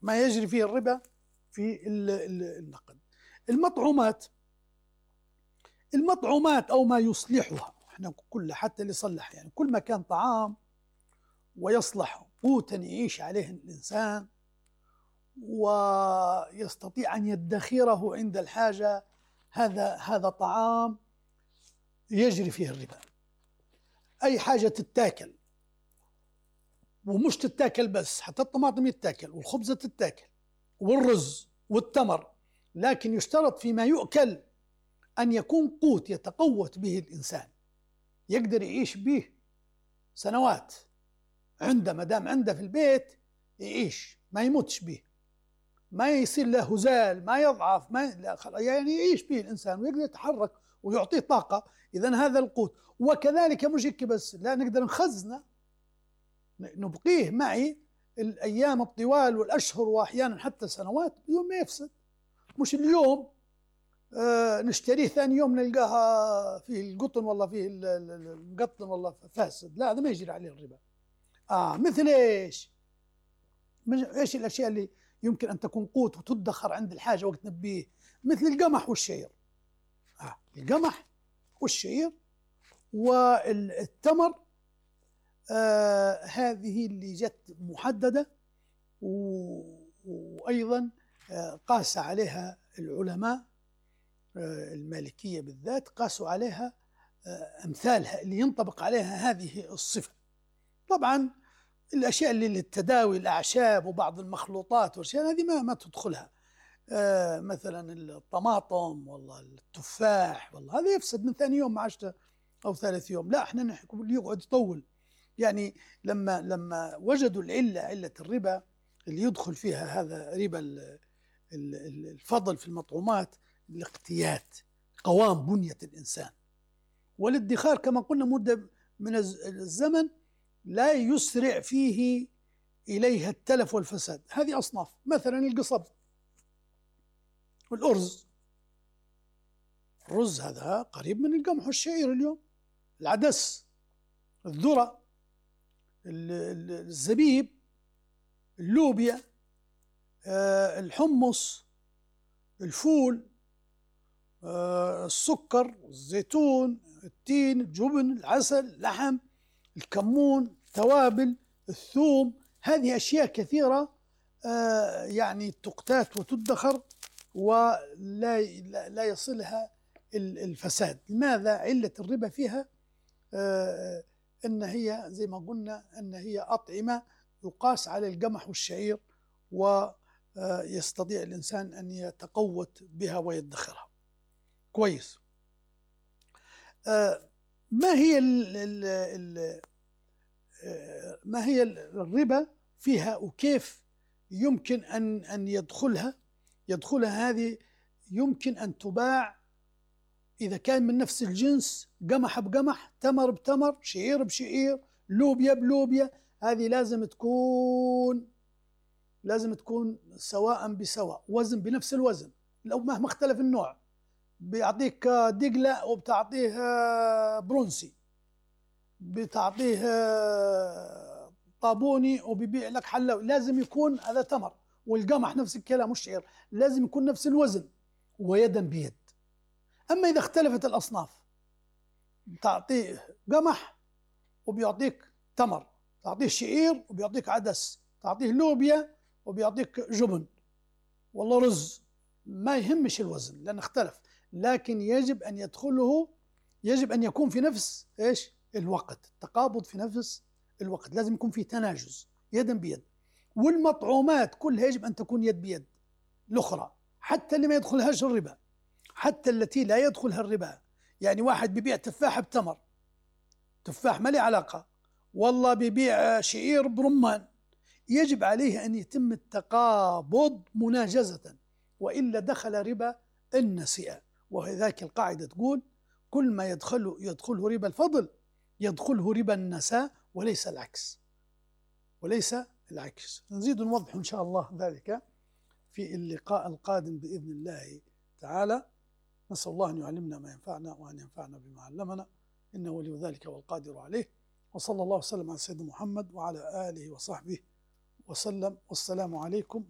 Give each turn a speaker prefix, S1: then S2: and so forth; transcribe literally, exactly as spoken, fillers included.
S1: ما يجري فيه الربا في النقد. المطعومات المطعومات أو ما يصلحها، احنا كلها حتى اللي يصلح، يعني كل ما كان طعام ويصلح قوتا يعيش عليه الإنسان ويستطيع أن يدخره عند الحاجة، هذا هذا طعام يجري فيه الربا. أي حاجة تتاكل، ومش تتاكل بس، حتى الطماطم يتاكل والخبزة تتاكل والرز والتمر، لكن يشترط فيما يؤكل أن يكون قوت يتقوت به الإنسان، يقدر يعيش به سنوات، عنده ما دام عنده في البيت يعيش، ما يموتش به، ما يصير له هزال، ما يضعف، ما يعني يعيش به الإنسان ويقدر يتحرك ويعطيه طاقة. إذن هذا القوت. وكذلك مش هيك بس، لا، نقدر نخزنه، نبقيه معي الأيام الطوال والأشهر وأحيانا حتى سنوات بدون ما يفسد. مش اليوم آه نشتريه ثاني يوم نلقاها فيه القطن والله فيه المقطن والله فاسد، لا، هذا ما يجري عليه الربا. آه مثل إيش؟ إيش الأشياء اللي يمكن أن تكون قوت وتدخر عند الحاجة وقت نبيه؟ مثل القمح والشعير. آه القمح والشعير والتمر، آه هذه اللي جت محددة، وأيضا آه قاس عليها العلماء آه المالكية بالذات، قاسوا عليها آه أمثالها اللي ينطبق عليها هذه الصفة. طبعا الأشياء اللي للتداوي، الأعشاب وبعض المخلوطات والأشياء هذه ما ما تدخلها، آه مثلا الطماطم والله التفاح والله هذا يفسد من ثاني يوم عشته أو ثالث يوم. لا، احنا نحكي اللي يقعد يطول. يعني لما لما وجدوا العلة، علة الربا اللي يدخل فيها هذا ربا الفضل في المطعومات، الاقتيات، قوام بنية الإنسان، والادخار كما قلنا مدة من الزمن لا يسرع فيه إليها التلف والفساد. هذه أصناف، مثلا القصب والأرز. الرز هذا قريب من القمح والشعير اليوم، العدس، الذرة، الزبيب، اللوبيا، الحمص، الفول، السكر، الزيتون، التين، الجبن، العسل، اللحم، الكمون، التوابل، الثوم. هذه أشياء كثيرة يعني تقتات وتدخر ولا لا يصلها الفساد. لماذا؟ علة الربا فيها أن هي زي ما قلنا أن هي أطعمة يقاس على القمح والشعير، ويستطيع الإنسان أن يتقوت بها ويدخرها كويس. ما هي ال ال ال ما هي الربا فيها وكيف يمكن أن أن يدخلها؟ يدخلها هذه يمكن أن تباع إذا كان من نفس الجنس، قمح بقمح، تمر بتمر، شعير بشعير، لوبيا بلوبيا. هذه لازم تكون لازم تكون سواء بسواء، وزن بنفس الوزن، لو مهما اختلف النوع. بيعطيك دقلة وبتعطيه برونسي، بتعطيه طابوني وبيبيع لك حلاوي، لازم يكون هذا تمر. والقمح نفس الكلام، والشعير لازم يكون نفس الوزن ويدا بيد. أما إذا اختلفت الأصناف، تعطيه قمح وبيعطيك تمر، تعطيه شعير وبيعطيك عدس، تعطيه لوبيا وبيعطيك جبن والله رز، ما يهمش الوزن لأن اختلف، لكن يجب أن يدخله، يجب أن يكون في نفس إيش الوقت، التقابض في نفس الوقت، لازم يكون في تناجز يدا بيد. والمطعومات كلها يجب أن تكون يد بيد الأخرى، حتى اللي ما يدخلهاش الربا، حتى التي لا يدخلها الربا. يعني واحد بيبيع تفاح بتمر، تفاح ما له علاقة، والله بيبيع شعير برمان، يجب عليه أن يتم التقابض مناجزة، وإلا دخل ربا النسيئة. وذاك القاعدة تقول كل ما يدخله يدخله ربا الفضل يدخله ربا النساء، وليس العكس، وليس العكس. نزيد نوضح إن شاء الله ذلك في اللقاء القادم بإذن الله تعالى. نسأل الله أن يعلمنا ما ينفعنا وأن ينفعنا بما علمنا، إنه ولي ذلك والقادر عليه. وصلى الله وسلم على سيدنا محمد وعلى آله وصحبه وسلم، والسلام عليكم.